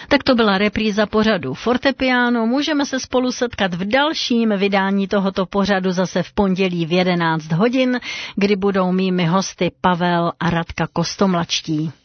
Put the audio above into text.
Tak to byla repríza pořadu Fortepiano. Můžeme se spolu setkat v dalším vydání tohoto pořadu zase v pondělí v 11 hodin, kdy budou mými hosty Pavel a Radka Kostomlačtí.